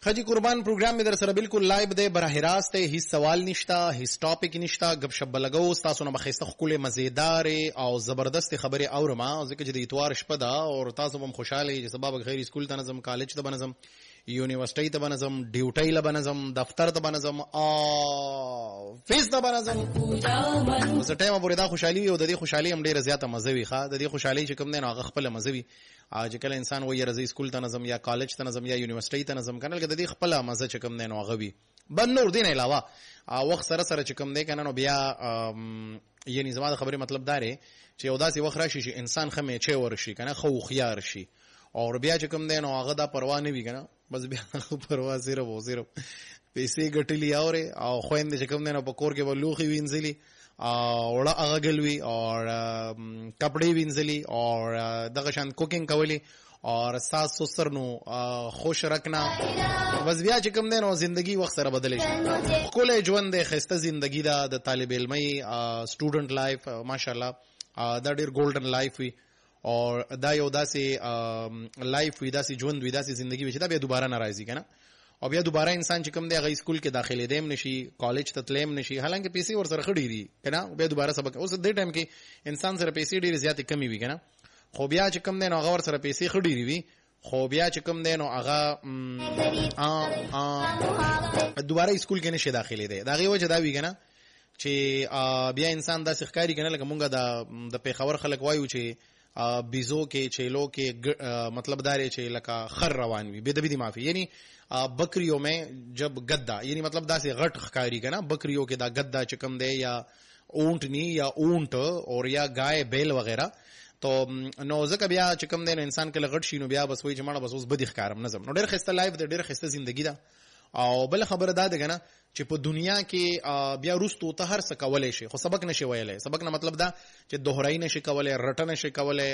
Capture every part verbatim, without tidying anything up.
خجی قربان پروگرام میں در سره بالکل لایو دی براه راست ہے. هیڅ سوال نشتا، هیڅ ټاپک نشتا، غب شپ لګو. تاسو نه مخېسته خپل مزیدار او زبردست خبره اورما ځکه چې د اتوار شپه ده او تاسو هم خوشاله یې چې سبب غیر اسکول ته نظم، کالج ته بنظم، یونیورسيټي ته بنظم، ډیوټي له بنظم، دفتر ته بنظم، او فیس ته بنظم. اوس ټایم پورې دا خوشحالي او د دې خوشحالي هم ډیره زیاته مزوي ښه. د دې خوشحالي چې کوم دی نو هغه خپل مزوي. اج کله انسان وایي رضی اسکول ته نظم یا کالج ته نظم یا یونیورسيټي ته نظم کنه د دې خپل مزه چې کوم دی نو هغه وي. بل نور دین علاوه وخت سره سره چې کوم دی کنه نو بیا یعنی زما د خبرې مطلب دا دی چې یو داسې وخت راشي چې انسان خمه چي ورشي کنه خو خيار شي او بیا چې کوم دی نو هغه دا پروا نه وي کنه بس بیا پروا صرف او صرف پیسې ګټلې اوري او خويند چې کوم دی نو په کور کې ولوخي وینځلي او وړه هغه ګلوي او کپڑے وینځلي او دغه شان کوکینګ کولی اور ساس سسر نو خوش رکھنا بس بیا چې کوم دی نو زندگی وخت سره بدلی شي. کوله ژوند د خسته زندگی دا د طالب علمي سټوډنټ لایف ماشاءالله دا ډیر ګولډن لایف وي او دا یو داسې لایف وي، داسې ژوند وي، داسې زندگی وي چې دا بیا دوباره ناراضي کنه او بیا دوباره انسان چې کوم دی هغه اسکول کې داخلي دیم نشي، کالج ته تلیم نشي، حالانکه پیسې ور سره خړې دي کنه بیا دوباره سبق. اوس د دې ټایم کې انسان سره پیسې ډېر زیاتې کمی وي کنه خو بیا چې کوم دی نو هغه ور سره پیسې خړې وي خو بیا چې کوم دی نو هغه دوباره اسکول کې نشي داخلي دی. دا غي وجه دا وی کنه چې بیا انسان داسې ښکاری کنه لکه مونږه د د پیښور خلک وایو چې بیزو کې چیلو کې مطلب داري چې لکه خر روان وي بيد بيدي معافي یعنی بکریوں میں جب گدا یعنی مطلب دا سے غټ ښکاری کنه بکریوں کې دا گدا چکم دی یا اونټنی یا اونټ اور یا گائے بیل وغیرہ تو نو ځکه بیا چکم دی انسان کې لغټ شي نو بیا بس وای چې مړه بس اوس بدی ښکارم نظم نو ډېر خسته لایف دی ډېر خسته ژوندۍ ده. او بل خبره دا ده کنه چې په دنیا کې بیا روستو ته هر څه کولای شي خو سبق نشي ویلای. سبق نه مطلب دا چې دوهرای نشي کولای، رټنه نشي کولای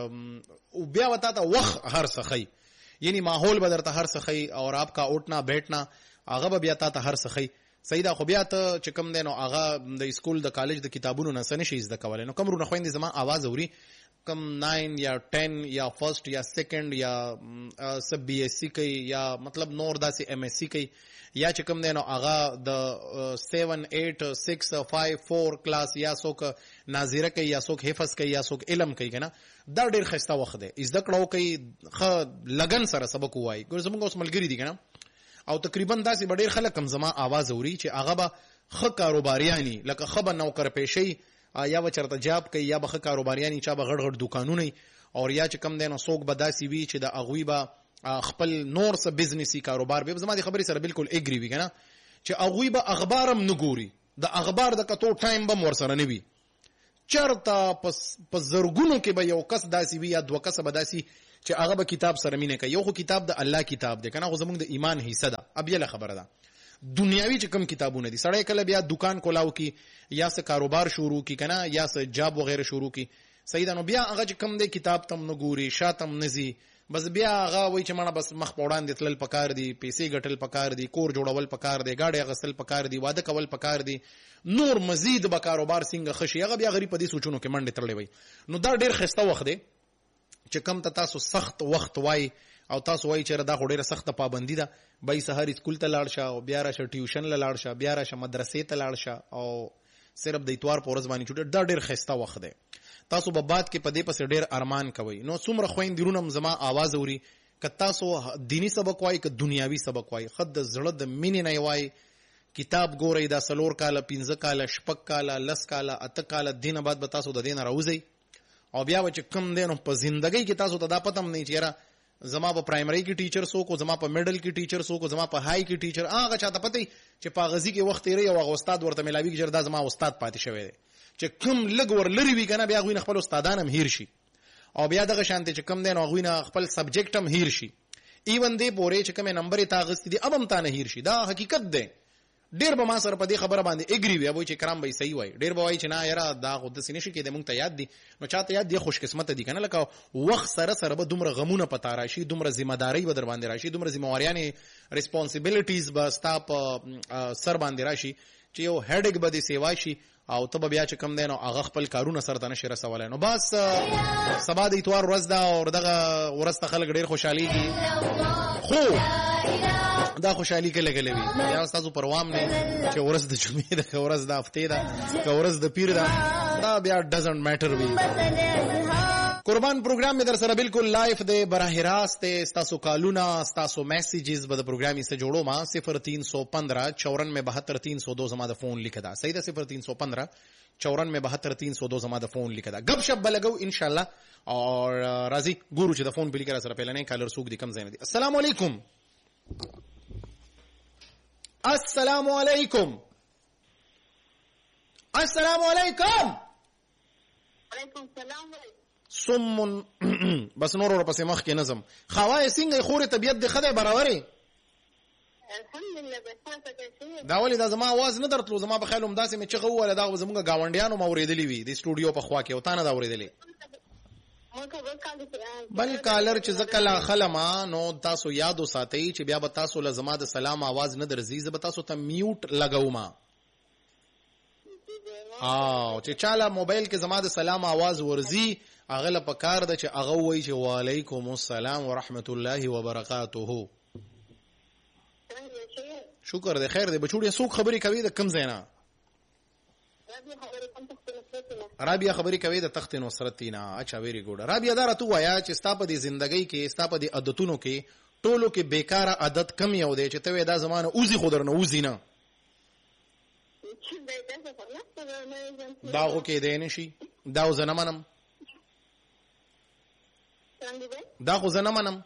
او بیا وتا ته وخت هر څه خي یعنی ماحول بدرته هر څه خي اور آپ کا اٹھنا بیٹھنا هغه بیا تا ته هر څه خي سیدا. خو بیا ته چې کوم دی نو هغه د اسکول د کالج د کتابونو نه سن شي زده کولای نو کوم رونه خويندې زما आवाज اوري کم ناین یا ٹین یا فرسٹ یا سیکنڈ یا سب بی ایس سی کوي یا مطلب نور داسې ایم ایس سی کوي یا چې کوم دی نو هغه د سیون ایٹ سکس فایو فور کلاس یا څوک ناظره کوي یا څوک حفظ کوي یا څوک علم کوي کنه دا ډېر خسته وخت دی. زده کړو کوي خ لګن سره سبق وایي ګور زموږ اوس ملګری دي کنه او تقریبا داسې ډېر خلک کم زما आवाज اوري چې هغه به خ کاروباریانی لکه خبر نوکر پیشي یا به چرته جاب کوي یا به ښه کاروباریانی چا به غړ غړ دکانونه او یا چې کم دی نو څوک به داسې وي چې د هغوی به خپل نور څه بزنسي کاروبار به زما د خبرې سره بالکل اګري وي کنه چې هغوی به اخبار هم نه ګوري، د اخبار د کتو ټایم به هم ورسره نه وي. چرته په زرګونو کې به یو کس داسې وي یا دوه کسه به داسې چې هغه به کتاب سره مینه کوي. یو خو کتاب د الله کتاب دی کنه خو زموږ د ایمان حصہ ده. اب یله خبره ده دنیاوی چې کم کتابونه دي سړی کله بیا دکان کولاو کی یا څه کاروبار شروع کی کنه یا څه جاب وغیرہ شروع کی سیدانو بیا هغه چې کم دی کتاب تم نګوري شاتم نزي بس بیا هغه وای چې مړه بس مخ پوډان د تلل پکار دی، پیسې ګټل پکار دی، کور جوړول پکار دی، گاډي غسل پکار دی، واده کول پکار دی، نور مزید به کاروبار څنګه خشي هغه بیا غریب په دې سوچونو کې منډه ترلې وای. نو دا ډیر خسته وخت دی چې کم ته تاسو سخت وخت وای او تاسو وای چې دا ډیره سخته پابندی ده بای سحر اسکول ته لاړ شه او بیا راشه ټیوشن لاړ شه بیا راشه مدرسې ته لاړ شه او صرف د اتوار په ورځ باندې چټ دا ډیر خسته وخت دی. تاسو په بعد کې په دې پسې ډیر ارمان کوي. نو څومره خويندرونم زما आवाज اوري که تاسو دینی سبق وای که دنیاوی سبق وای خد د زړه د مینې نه وای کتاب ګورئ دا سلور کاله پنځه کاله شپږ کاله لس کاله اته کاله دینه بعد به تاسو د دینه راوځي او بیا چې کم دینو په ژوندۍ کې تاسو ته دا پتم نه چیرې زما په پرایمری کې ټیچر سو کو زما په میډل کې ټیچر سو کو زما په های کې ټیچر هغه چاته پته چې په غزي کې وخت لري او هغه استاد ورته ملاوي کې جردا زما استاد پاتې شوی دی چې کوم لګ ور لري وی کنه بیا غوینه خپل استادان هم هیر شي او بیا دغه شانته چې کوم دین غوینه خپل سبجیکټ هم هیر شي ایون دې پورې چې کوم نمبر تا غستې دي ابم تا نه هیر شي. دا حقیقت ده. ډیر به ما سره په دې خبره باندې اګری وي ابو چې کرام به صحیح وای ډیر به وای چې نه یاره دا خود سینې شي کې د مونږ ته یاد دي نو چاته یاد دي خوش قسمت دي کنه لکه وخت سره سره به دومره غمونه پتا راشي دومره ذمہ داری به در باندې راشي دومره ذمہ واریانه ریسپانسیبিলিټیز به ستا په سر باندې راشي چې یو هډګ به دي سیوا شي او ته بیا چې کم دین او هغه خپل کارونه سره ته نشي رسولای. نو بس سبا د اتوار ورځ دا او دغه ورځ ته خلک ډیر خوشحالي دي خو دا خوشحالي کله کله وي یا تاسو پروام نه چې ورځ د جمعې د ورځ د هفته ده ورځ د پیر ده دا بیا ډزنټ میټر وي. قربان پروګرام می در سره بالکل لایف دی براه راست تاسو کالونه تاسو میسیجز به د پروګرامي سره جوړو ما صفر تین سو پندرہ چورانوے بہتر تین سو دو زما د فون لیکه دا صحیح ده صفر تین سو پندرہ چورانوے بہتر تین سو دو زما د فون لیکه دا غب شپ بلګو ان شاء الله. اور راضی ګورو چې د فون بلی کرا سره پهل نه کالر سوق دي کم زین دي. السلام علیکم السلام علیکم السلام علیکم وعلیکم السلام. سمون بس نور ور پسې مخ کې نظم خوای څنګه خوري طبيعت د خدای برابرې الحمدلله. بس دا ولې دا زما आवाज نه درتلو زما په خیال هم داسې مې چغه وله دا زمونږ گاونډیانو ما ورېدلې وي د سټوډیو په خوا کې او تا نه دا ورېدلې بل کالر چې زکلا خلما نو تاسو یادو ساتئ چې بیا به تاسو له زما د سلام आवाज نه درځي زه به تاسو ته میوټ لګوم او چې چاله موبایل کې زما د سلام आवाज ورزي هغه له پکار د چې هغه وایي چې وعلیکم السلام ورحمت الله وبرکاته. شکر دې خیر دې بچوړې څوک خبرې کوي د کم زینا رابیا خبرې کوي د تخت نصرت تینا. اچھا ویری ګډ رابیا دا راته وایا چې ستا په دې ژوندۍ کې ستا په دې عادتونو کې ټولو کې بیکاره عادت کم یو دی چې ته دا زمانه اوزي خو درنه اوزي نه دا خو کې دی نشي دا زنه منم دا خو زنه منم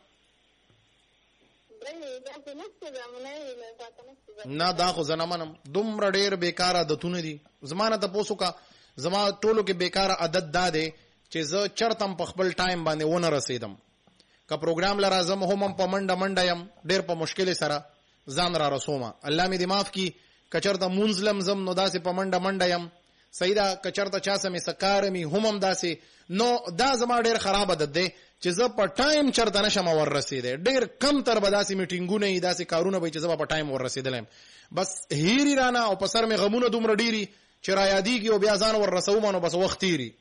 نه دا خو زنه منم دومره ډېر بیکاره عادتونه دي زمانه ته پوسو کا زما ټولو کې بیکاره عادت دا دی چې زه چرتم په خپل ټایم باندې ونه رسیدم که پروګرام لرازم هم په منډه منډه يم ډېر په مشکل سره ځان را رسومه الله می دې معاف کی کچرته منزلم زم نو داسې په منډه منډه يم سیدا کچرته چا سمې سکارمي همم داسې نو دا زما ډېر خراب عادت دی چې زه په ټایم چرته نشم ور رسیدې ډېر کم تر بداسي میټینګونه ای داسې کارونه به چې زه په ټایم ور رسیدلم بس هیری رانه او په سر مې غمونه دومره ډيري چې را یادېږي او بیا ځان ور رسوم نو بس وخت تیری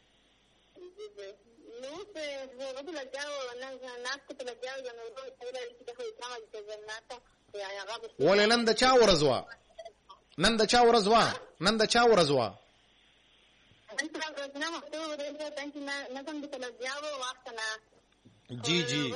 ولې نن د چا ورځوا نن د چا ورځوا نن د چا ورځوا جی جی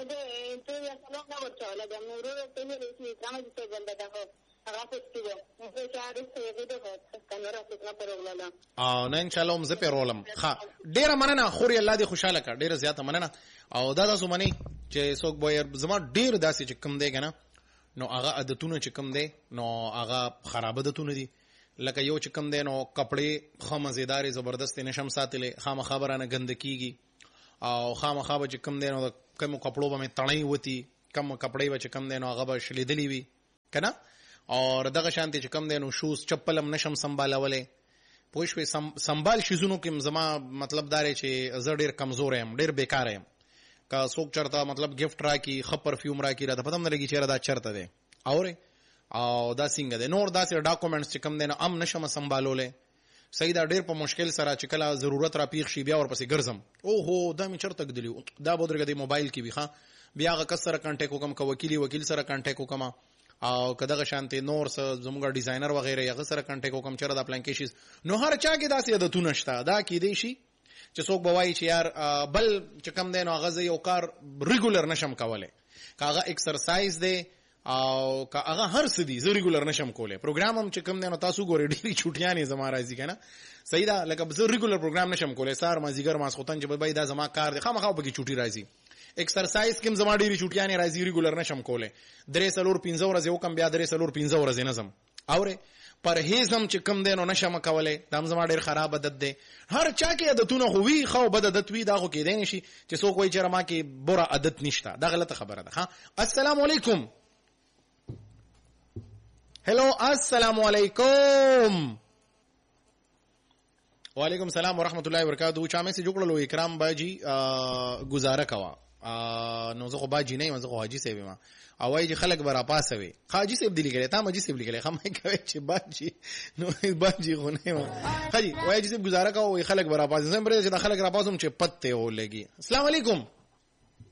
او نه ان شاء الله هم زه په رولم ښه ډیره مننه خوري الله دې خوشاله کړ ډیره زیاته مننه او دا تاسو منی چې څوک به زما ډیر داسې چې کم دی کنه نو هغه عادتونه چې کم دی نو هغه خراب عادتونه دي لکه یو چې کم دی نو کپڑے خمزیداري زبردست نشم ساتلې خامخا برانه ګندکیږي او خامخا به چې کم دی نو کوم کپړو به تړای وتی کم کپڑے به چې کم دی نو هغه به شلیدلی وي کنه اور دغه شانتي چې کم دی نو شوز چپلم نشم سنبالولې پوښوي سنبال شیزونو کې زما مطلب دار چې زه ډیر کمزور یم ډیر بیکار یم کا څوک چرته مطلب گیفت را کی خ پرفیوم را کی را ته پته نه لګی چې را دا چرته دی اور او دا څنګه دی نور داسې ډاکومېنټس چې کم دی نو ام نشم سنبالولې صحیح دا ډیر په مشکل سره چې کله ضرورت را پیښ شي بیا ورپسې ګرځم او هو دا می چرته کدلی دا بودرګه دی موبایل کې بیا بیا غ کس سره کانټیکټ وکم کو وکیلی وکیل سره کانټیکټ وکم او کداغه شانتي نور زموږ ډیزاینر وغیرہ یغه سره کانټیکټ وکم چر د اپلیکیشنز نو هر چا کې داسې عادتونه شته دا کې دی شي چې څوک بوای چې یار بل چې کم دی نو هغه یو کار ریګولر نشم کوله کاغه ایکسرسایز دی او کاغه هر څه دی زه ریګولر نشم کوله پروګرام هم چې کم دی نو تاسو ګورې ډېری چټیاں نه زما راځي کنه صحیح دا لکه زه ریګولر پروګرام نشم کوله سار ما زیګر ما سختن چې بای دا زما کار دی خامخا به کې چټي راځي ایکسرسایز کوم زما ډېری چټیاں نه راځي ریګولر نشم کوله درې سلور پنځه ورځې وکم بیا درې سلور پنځه ورځې نظم اوره پرهیزم چې کم دینو نشم کوله دا زما ډېر خراب عادت دی هر چا کې عادتونه خو وی خو بد عادت وی دا خو کې دی نشي چې څوک وایي چې ما کې بوره عادت نشته دا غلطه خبره ده ها. السلام علیکم هلو السلام علیکم وعلیکم السلام ورحمت الله وبرکاتہ چا مې سي جوړلو اکرام باجی گزاره کوا نو زه خو باجی نه یم زه خو حاجی سیب ما او وايي چې خلک برا پاسوي حاجی سیب دی لګره تا ماجی سیب لګره خمه کوي چې باجی نو باجی خو نه ما حاجی وايي چې گزاره کوي خلک برا پاس زم پرې چې خلک را پاسوم چې پته و لګي. السلام علیکم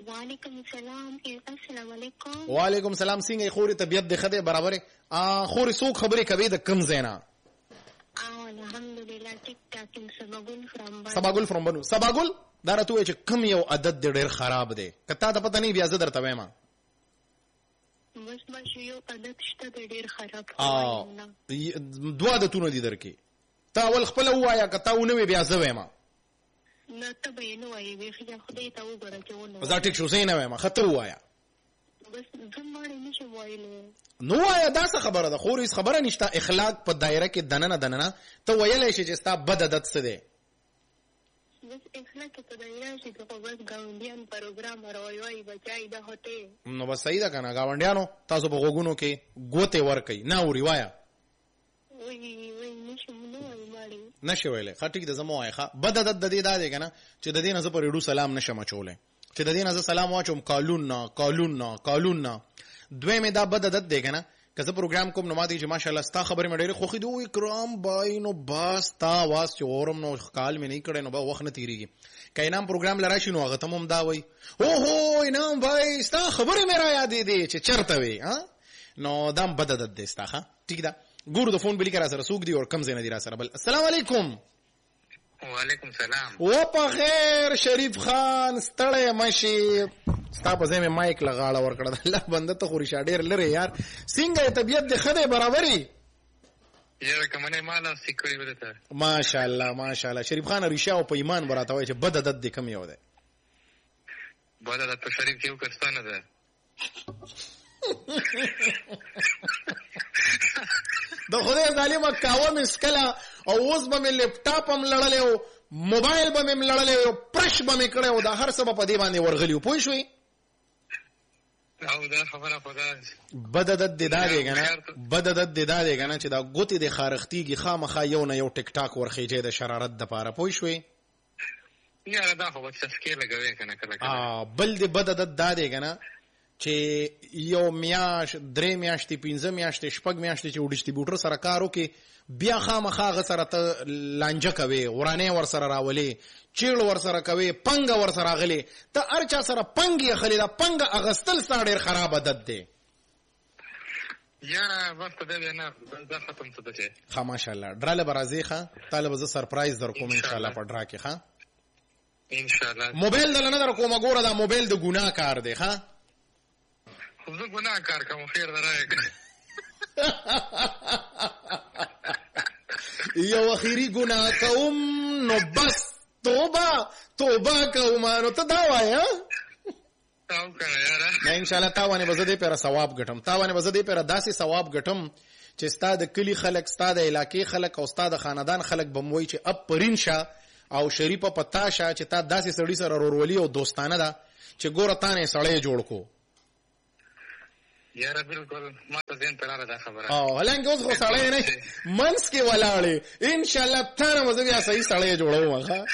وعلیکم السلام. السلام علیکم. وعلیکم السلام. څنګه خوري طبيعت د خده برابر ا خوري څوک خبرې کوي د کم زینا؟ اه الحمدلله ټیک ټاک. سباګل فرام سباګل فرام بنو. سباګل دا راته چې کم یو عادت ډېر خراب دی، کته ته پته نه بیا زه درته وایم. بس بس یو عادت شته ډېر خراب. اه دوه عادتونه دي درکې. تا ول خپل وایا کته ونه بیا زه وایم. نه ته به نو وایې وی خدای ته وګوره چې ونه. زه ټیک شو زه نه وایم، خطر وایا. بس زموږ نشي وایلو. نو وایا دا څه خبره ده؟ خو هیڅ خبره نشته. اخلاق په دایره کې دننه دننه ته ویلې شي چې ستا بد عادت څه دی. بس اخلاق په دایره کې ته بس ګاونډیان پروګرام راوي بچای دا هټه. نو بس صحیح ده کنه. ګاونډیانو تاسو په غوګونو کې ګوته ور کوي نه اوري وایا. وی وی نشم نو وایي نشي ویلې. خټیک د زمو وایخه بد عادت د دې دا دی کنه چې د دې نه زه پر ډو سلام نشم چولې، چې د دې نه زه سلام واچوم قانون نه قانون نه قانون نه. دوی مې دا بد عادت دی کنه که زه پروګرام کوم نو ما دي چې ماشاءالله ستا خبرې مې ډېرې خوښې دي. وایي کرام بای نو بس تا واس چې اورم نو کال مې نه کړی نو به وخت نه تېرېږي. که انعام پروګرام لرا شي نو هغه ته هم دا وایي هو هو انعام بای ستا خبرې مې را یادې دي چې چېرته وې. نو دا هم بد عادت دی ستا. ښه ټیک ده. ګورو د فون بلی کرا سره څوک دی او کم ځای نه دی را سره بل. السلام علیکم. وعلیکم السلام. و په خیر شریف خان ستړی مشي. ستا په ځای مې مایک لغاړه ورکړه. الله بنده ته خو ریشا ډېر لرې یار. څنګه طبیعت د ښه دی برابري؟ یاره که منې ماله سیکړی ولته. ماشاءالله ماشاءالله. شریف خان ریشا او په ایمان به راته وایي چې بد عادت دې کم یو دی؟ بد عادت په شریف کې یو کستانه ده. د خدای ظالمه کاوه مې سکله او اوس به مې لیپټاپ هم لړلی او موبایل به مې لړلی او پرش به مې کړی او دا هر څه به په دې باندې ورغلي. پوه شوې؟ او دا خبره خو دا بد عادت دې دا دی که نه بد عادت دې دا دی که نه چې دا ګوتې دې خارښتېږي خامخا یو نه یو ټیک ټاک ورخېجی د شرارت دپاره. پوه شوې؟ یاره دا خو به چسکې لګوې که نه کله کله. بل دې بد عادت دا دی که نه چې یو میاشت درې میاشتې پنځه میاشتې شپږ میاشتې چې ډسټریبیوټر سره کار وکړي بیا خامخا هغه سره ته لانجه کوې، ورانې ورسره راولې، چیړ ورسره کوې، پنګه ورسره اغلې. ته هر چا سره پنګ یې اخلې. دا پنګه اغستل ستا ډېر خراب عادت دی. یاره بس ته دی نه دا ختم څه ده چې ښه ماشاءالله. ډراله به راځې ښه تا له به زه سرپرایز در کوم انشاءالله په ډرا کې. ښه انشاءالله. موبایل دله نه در کومه ګوره دا موبایل د ګناه کار دی. ښه خو زه ګناه کار کوم خیر ده رایې یو اخیری ګناه کوم نو بس توبه توبه کوم. نو ته دا وایه او کنه یاره نه انشاءالله تا باندې به زه دې پیره ثواب ګټم. تا باندې به زه دې پیره داسې ثواب ګټم چې ستا د کلي خلک، ستا د علاقې خلک او ستا د خاندان خلک به م وایي چې اب پرین شه او شریفه په تا شه چې تا داسې سړي سره ورورولي او دوستانه ده چې ګوره تا نه سړی جوړ کو. یاره بالکل ما ته ذهن ته راغله دا خبره. او هلنګ اوس خو سړی نه منځ کې ولاړې. انشاءالله تا نه به زه بیا صحیح سړی جوړوم. ښه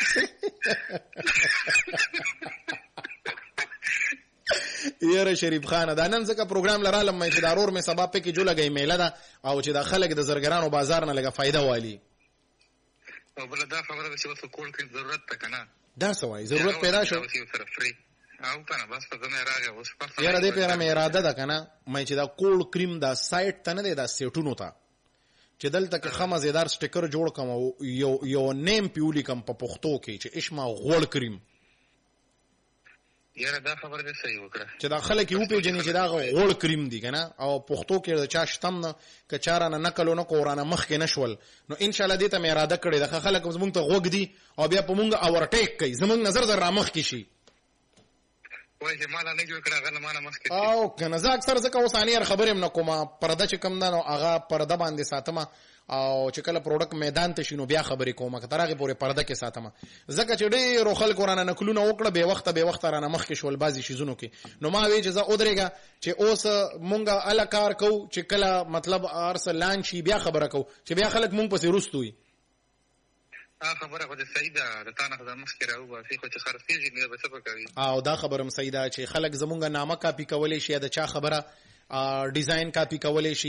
یاره شریف خانه دا نن ځکه پروګرام لرالم مې چې دا رور مې سبا پکې جو لګی میله ده او چې دا خلک د زرګرانو بازار نه لګه فایده والی. او بله دا خبره ده چې اوس کول کې ضرورت ده که نه. دا څه وایي ضرورت پیدا شو؟ او کنه بس په دنه راغی اوس په یاره دې پیره مې اراده ده کنه مې چې دا کولډ کریم دا سایت ته نه دی دا سیټونو ته چې دلته کې خمه زیدار سټیکر جوړ کوم او یو یو نیم پیولی کوم په پښتو کې چې اشما غوړ کریم. یاره دا خبره دې صحیح وکړه چې دا خلک یو پیژني چې دا غوړ کریم دی کنه او پښتو کې د چا شتم نه که چارانه نقل نه کورانه مخ کې نشول. نو ان شاء الله دې ته مې اراده کړې ده خلک زمونږ ته غوګ دي او بیا په مونږ اورټیک کوي زمونږ نظر در رامخ کې شي. وای چې مالا نه جوړ کړه غل مالا مسکه او کنه زه اکثر ځکه وسانیر خبرې نه کومه پرده چې کم نه نو هغه پرده باندې ساتمه او چې کله پروډکټ میدان ته شینو بیا خبرې کومه کتر هغه پورې پرده کې ساتمه ځکه چې ډېر خلک ورانه نکلونه وکړه به وخت به وخت رانه مخ کې شول بازي شیزونو کې. نو ما وی چې زه اودرېګه چې اوس مونږه ال کار کو چې کله مطلب ارسلان شي بیا خبره کو چې بیا خلک مونږ پسې روستوي. ا خبره خو دې صحیح ده د تا نه د مخکې راو باسي خو چې خرڅېږي نه به څه کوي. او دا خبره هم صحیح ده چې خلک زمونږه نامه کاپی کولې شي د چا خبره ډیزاین کاپی کولې شي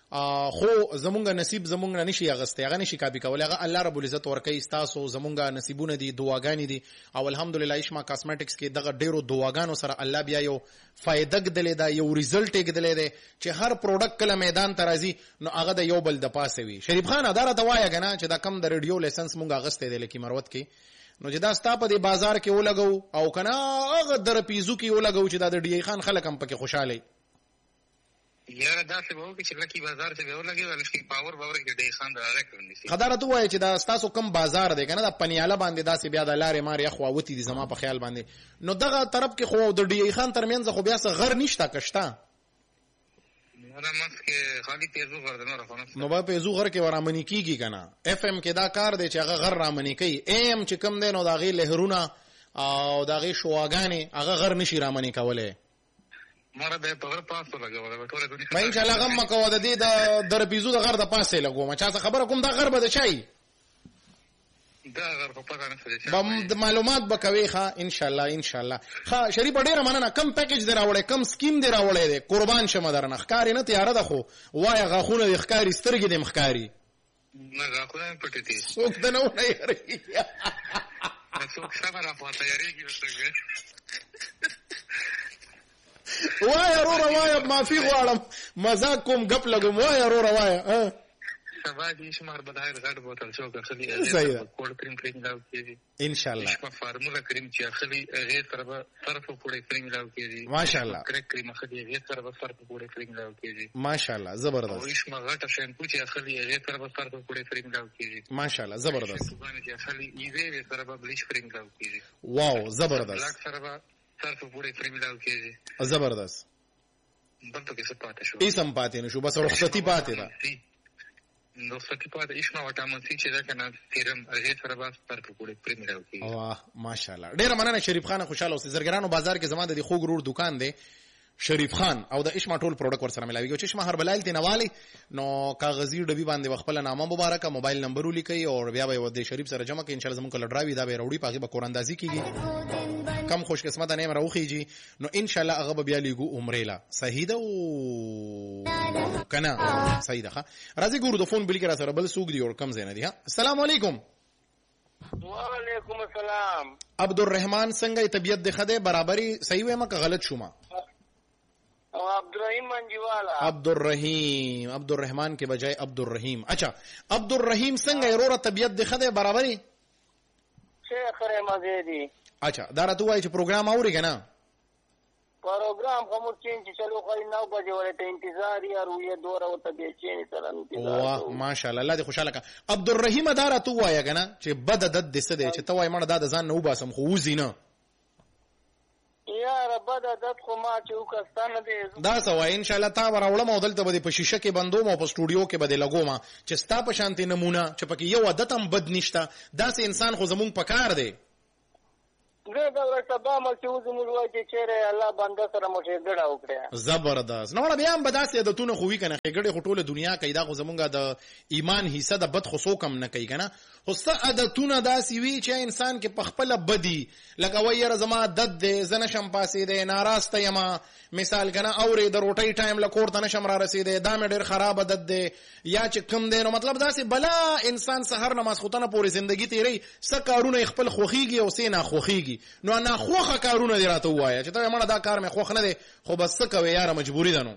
خو زمونږ نصیب زمونږ نه نشي اغسته هغه نشي کاپی کولای هغه الله رب العزت ورکوي تاسو زمونږ نصیبونه دي دعاګانې دي او الحمدلله اشما کاسمیټکس کې دغه ډیرو دعاګانو سره الله بیا یو فائدہ ګدلې دا یو ریزلټ ګدلې دی چې هر پروډکټ کله میدان ته راځي نو هغه د یو بل د پاسه وي. شریف خان اداره ته وایي کنه چې دا کم د ریډیو لایسنس مونږ اغسته دی لکه مروت کې نو چې دا ستا په دې بازار کې ولګو او کنه هغه در پیزو کې ولګو چې دا د ډی خان خلک هم پکې خوشاله یاره دا څه وو چې لکه بازار ته ولګي ولکه پاور باور کې ډی خان دا راکړنی خدای ته وایي چې دا تاسو کم بازار دی کنه دا پنیاله باندې داسې بیا د لارې ماري اخوا وتی دي زما په خیال باندې نو دغه طرف کې خو د ډی خان ترمنځ خو بیا څه غر نشته کشتا نه مخکې خالی پیزو غر نه راخونه نو به پیزو غر کې ورامنی کیږي کنه اف ام کې دا کار دی چې هغه غر رامنی کوي ایم چې کم دی نو دا غي لهرونه او دا غي شواګانې هغه غر نشي رامنی کولای مړه به په غر پاسو لګول ټول دنیا ما ان شاء الله غم مکو د دې د در پیزو د غر د پاسه لګو ما چا خبره کوم دا غر به د چای دا غر په پاتانه سره بم د معلومات بکوي ښا ان شاء الله ان شاء الله ښا شریف ډیره مننه کم پیکیج دی راوړې کم سکیم دی راوړې دی قربان شمه درنه ښکاری نه تیار ده خو وای غاخونه د ښکاری سترګې د مخکاری نه غاخونه پټې دي څوک د نو نه یاري څوک سره راپاتې یاريږي وسګه وای ورو وای ما فی غواړم مزاق کوم غپ لګم وای ورو وای سبا دې شمار بدایر غټ بوتل شو کړی صحیح کوډ کریم کریم لاو کیږي ان شاء الله شپه فارمولا کریم چې اخلي غیر طرف طرف پوره کریم لاو کیږي ماشاءالله کرک کریم اخلي غیر طرف طرف پوره کریم لاو کیږي ماشاءالله زبردست او شمه غټ شیمپو چې اخلي غیر طرف طرف پوره کریم لاو کیږي ماشاءالله زبردست باندې چې اخلي ایزه طرف بلیچ کریم لاو کیږي واو زبردست بلاک طرف طرف پوره کریم لاو کیږي زبردست بلته کې څه پاتې شو ایسم پاتې نشو بس رخصتي پاتې ده نو ستې پاتې اشما وټامن سي چې دا کنه تیرم هغه سره بس پر پکوړې پریم راوکی واه ماشاءالله ډیر مننه شریف خان خوشاله اوسې زرګرانو بازار کې زماده دي خوګ رور دکان دی شریف خان او د اشما ټول پروډکټ ور سره ملاويږي چې اشما هر بلایل تنوالی نو کاغذي ډبي باندې خپل نامه مبارک موبایل نمبر ولیکي او بیا به ود شریف سره جمع کې ان شاء الله زموږ لډراوي دا به وروړي پاغي به قراندازي کیږي کم خوش قسمت نه مروخیږي نو ان شاء الله هغه بیا لیګو عمره لا صحیح ده او کنه صحیح ده راځي ګورو د فون بل کې را سره بل سوق دی اور کم زینه دی ها السلام علیکم وعلیکم السلام عبدالرحمن څنګه طبیعت ده خده برابرۍ صحیح وې ما غلط شوما عبدالرحیم منجوالا عبدالرحیم عبدالرحمن کے بجائے عبدالرحیم اچھا عبدالرحیم څنګه ایرور طبیعت ده خده برابرۍ شیخ رحمزه دی اچھا دارا تو وای چې پروګرام اوري کنه پروګرام کوم چې چلو خو نو بجې ورته انتظار یا رویه دوره او ته چینی سره انتظار واه ماشاءالله الله دې خوشاله کا عبدالرحیم دارا تو وای کنه چې بد دد دسه دې چې توای مړه د ځان نو باسم خو وزینه یا رب د دد خو ما چې وکستانه دې دا سوای ان شاء الله تا ورولم او دلته به په شیشه کې بندوم او په سټوډیو کې به لګوم چې ستا په شانتي نمونه چې پکې یو عادت هم بد نشته داسې انسان خو زمونږ پکار دی زه دا ورته به مل چې وزمو وای چې چیرې الله بنده سره مشه ګډه وکړه زبردست نو بیا هم بداسې عادتونه خو وی کنه ګډه خټوله دنیا کې دا خو زمونږه د ایمان حصہ د بد خصو کم نه کوي کنه خو څه عادتونه داسې وی چې انسان کې پخپل بدی لکه وایره زما دد دې زنه شم پاسې دې ناراسته یما مثال کنه اورې د روټي ټایم لکور ته نشم را رسیدې دا مې ډېر خراب دد دې یا چې کم دې نو مطلب داسې بلا انسان سحر نماز خوتنه پورې ژوندۍ تیری څه کارونه خپل خوخيږي او سې نه خوخيږي نو نه خوخه کارونه دی راته وایا چې ته مړه دا کار مې خوخ نه دی خو بس څه کوي یاره مجبوری ده نو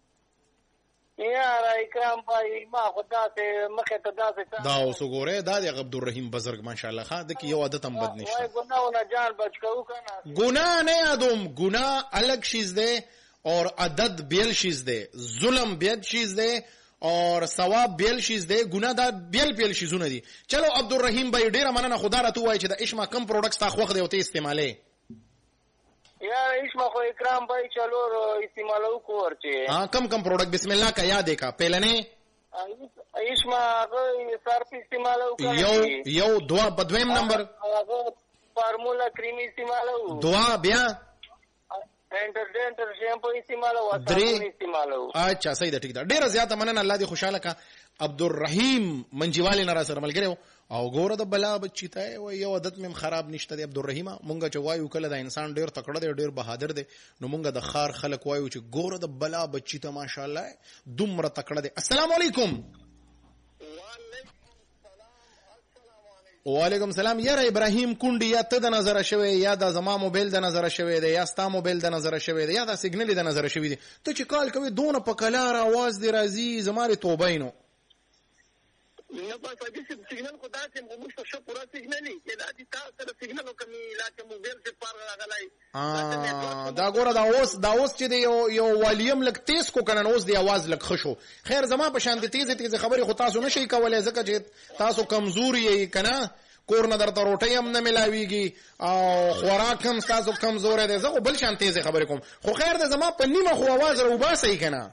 یاره اکرام بھائی ما خدا ته مخه ته داسې دا اوس وګوره دا د عبدالرحیم بزرګ ماشاءالله ښه د کی یو عادت هم بد نشته وای ګناونه جان بچ کو کنه ګناه نه یادوم ګناه الگ چیز ده اور عدد بیل چیز ده ظلم بیل چیز ده اور ثواب بیل چیز ده ګناه دا بیل بیل چیزونه دي چلو عبدالرحیم بھائی ډیره مننه خدا راته وای چې د اشما کم پروډکټس تا خوخ دی او ته استعماله یا اشما خو اکرام بھائی چلو استعمالو کو ورچه हाँ कम कम प्रोडक्ट बिस्मिल्लाह का याद देखा पहले ने اشما سر په استعمالو کوي یو یو دوا بدویم نمبر فارمولا کریم استعمالو دوا بیا انټرډنټر شیمپو استعمالو درې استعمالو اچھا صحیح ده ٹھیک ده ډیره زیاته مننه الله دې خوشاله کا عبدالرحیم منجوالی نه را سره ملګری او ګوره د بلا بچی ته و یو عادت مم خراب نشته دی عبدالرحیم مونږ چې وایو کله د انسان ډیر تکړه دی ډیر بهادر دی نو مونږ د خار خلک وایو چې ګوره د بلا بچی ته ماشاءالله دومره تکړه دی. السلام علیکم. وعلیکم سلام. یاره ابراهیم کونډي یا ته د نظر شوی یا د زما موبایل د نظر شوی دی یا ستا موبایل د نظر شوی دی یا د سیګنل د نظر شوی دی ته چې کال کوي دونه په کلار आवाज دی راځي زماره توبه نو نه په دې سیګنل خو داسې موږ څه پورا سیګنلي چې دا دي تاسو سره سیګنل کومي لاته موبایل څخه پر راغلای ا دا ګوره دا اوس دا اوس چې یو یو والیم لک تیز کو کنه اوس دی आवाज لک خشو. خیر زما په شان دي تیز تیز خبري خو تاسو نشي کولای ځکه چې تاسو کمزوري یې کنه کور نه درته روټي هم نه ملاويږي او خوراک هم تاسو کمزور دي. زه خو بل شان تیز خبرې کوم خو خیر د زما په نیمه خو आवाज رو باسي کنه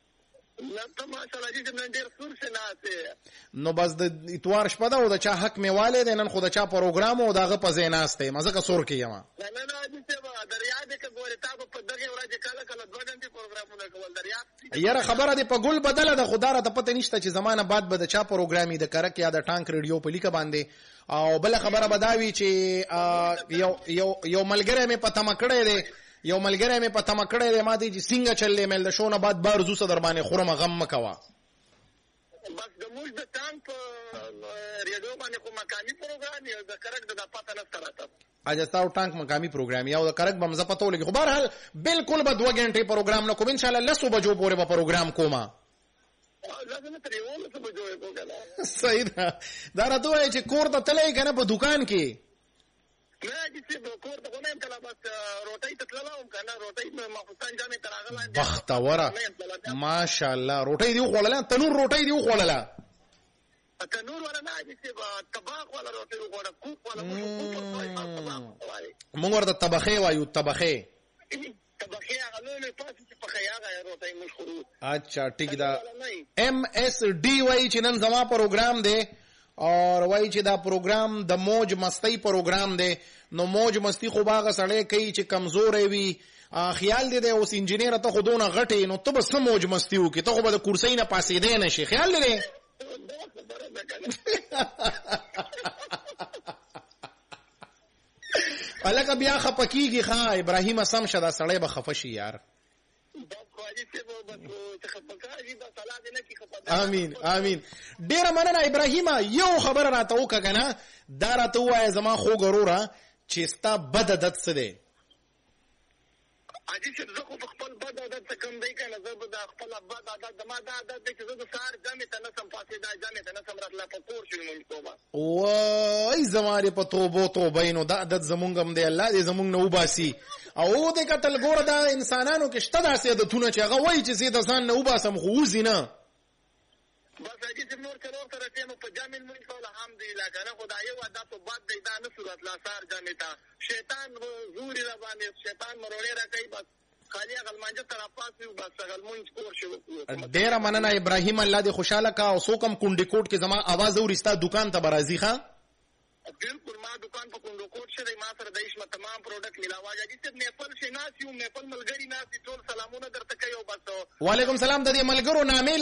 نو بس د اتوار شپه دا او د چا حق میواله دي نن خو د چا پروګرام او دغه په زیناسته مزه کا سور کیما نه نه نه چې با دریا دې کې ګورې تاسو په دغه ورځ کله کله دوه غنټې پروګرامونه کول دریا یاره خبره دی په ګل بدله د خدای را ته پته نشته چې زمانه بعد به د چا پروګرامي د کرک یا د ټانک ریډیو په لیکه باندې او بل خبره بداوی چې یو یو یو ملګری مې پته مکړې دی یو ملګری مې پته مکړې دی ما دې چې څنګه چلې مل د شونه بعد بار زو صدر باندې خورم غم مکوا بس د موږ د ټانک ریډیو باندې کوم مکاني پروګرام یو د کرک د پته نه ستراته اجازه ټانک مقامی پروګرام یا د کرک بمزه پته ولګي خو بهرحال بالکل به دوه غنټې پروګرام نه کوم ان شاء الله لسو بجو پورې به پروګرام کوما لازم ته یو لسو بجو کوګلا صحیح ده دا راته چې کور ته تلې کنه په دکان کې نه چې د کور ته کوم کله بس روټي ته تللاوم کنه روټي مخستان جامې تراغلا بختوره ماشاءالله روټي دی خوړل تنور روټي دی خوړل تنور ولا نه چې طباخ ولا روټي وګوره کوک ولا موږ ورته طبخه وایو طبخه طبخه هغه له پاسه چې په خیاغه روټي مشهور. اچھا ټیک دا ایم ایس ڈی وای چې نن زما پروګرام دی اور وای چې دا پروګرام د موج مستی پروګرام دی نو موج مستی خو باغه سړی کوي چې کمزور وي خیال دی د اوس انجینیر ته خودونه غټي نو ته به سم موج مستی وکي ته خو به د کورسۍ نه پاسې دی نشي خیال دی الکه بیا خپکیږي ښا ابراهیم سم شدا سړی به خفشي یار امين امين ډیر مننه ابراهیم یو خبر راته وکړه دا راته وای زما خو غروره چې ستا بد عادت څه دی اجي چې زه خو خپل بد عادت کم دی کنه زه به خپل بد عادت د ما دا عادت چې زه د سار جامې ته نه سم پاتې دا جامې ته نه سم راتله په کور شو مونږ توبه وای زماره په توبو توبه نو دا عادت زمونږ هم دی الله دې زمونږ نه وباسي او دې کتل ګور دا انسانانو کې شته داسې عادتونه چې هغه وای چې زه د ځان نه وباسم خو وزي نه بس اجي چې نور کلو تر ته نو په جامې مونږ ته الحمدلله کنه خدای یو عادت په بعد دی دا نه صورت لا سار جامې ته شیطان زوري را باندې شیطان مرولې را کوي بس خالي غلمانجه تر پاسه بس غلمون کور شو. ډیر مننه ابراهیم الله دې خوشاله کا او سوکم کونډی کوټ کې زما आवाज اورستا دکان ته برازي ښا بالکل ما دکان په کونډو کوټ شری ما سره د ایشمه تمام پروډکټ ملاواجه دي چې میپل شي ناسیو میپل ملګری ناسي ټول سلامونه درته کوي او بس وعلیکم سلام د دې ملګرو نامې